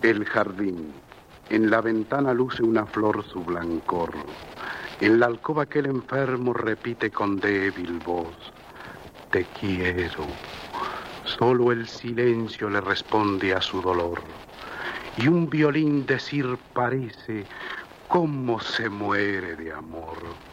El jardín. En la ventana luce una flor su blancor. En la alcoba aquel enfermo repite con débil voz: te quiero. Solo el silencio le responde a su dolor. Y un violín decir parece: cómo se muere de amor.